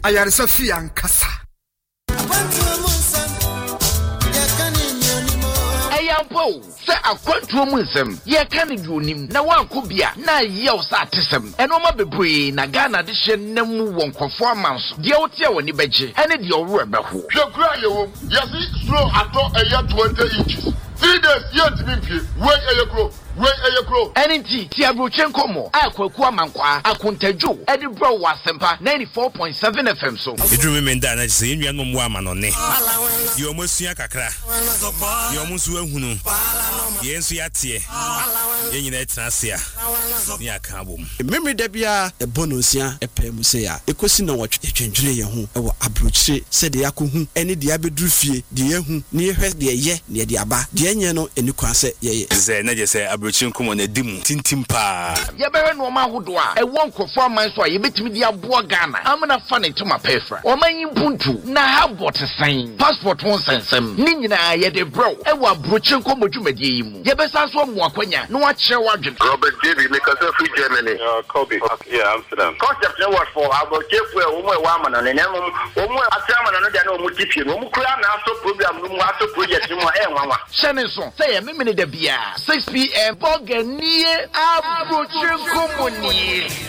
ayaresa fi ankasa Ayampo se akwantuo mu nsem ye ka ne duonim na wanko bia na yew sa atesem enoma bebree na Ghana de hye namu wonkofo amanso de wote woni beje ene de owro ebeho hwekura yewo yesi slow ato eya 20 inches 3 days yet me wey eyekro Enti ti abrochen komo akwaku amankwa akontadwo edi bro wasempa 94.7 FM so edrume menda na se enua no mo amanone ye omosua kakra ye omusu ahunu ye nsu yatie ye nyina etrasia ni aka bom memre da bia ebonosia epemu se ya ekosi na wotwe twendwere ye ho ewo abrochire se de yakohu ene de abedru fie de yehu ne yehwe de ye ne de aba de enye no eni kwanse ye ze na je se abrochire komo na dimu tintimpa ye bewe no ma hodo a ewo nkofo aman so a ye betimi de aboa Ghana amna fa ne tuma pefra omanyi puntu na habot sen passport won sensem ni nyina ye de bro ewo abrochire komo dwumadie yi mu ye besa so mo akwanya no a kire wadwen Robert David make us free Germany Kobe yeah Amsterdam concept no what for abrochire fu e wo mo e wa amana ne wo mo atiama no de na wo mo tipie wo mo kura na aso program no mo aso project mo e nwanwa shene so say ye memene da bia 6 p.m. Boganie abrochire komo ni